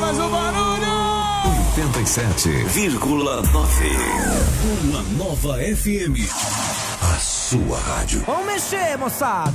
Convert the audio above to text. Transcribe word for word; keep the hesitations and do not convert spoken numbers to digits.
faz o barulho! oitenta e sete vírgula nove. Uma nova F M. A sua rádio. Vamos mexer, moçada.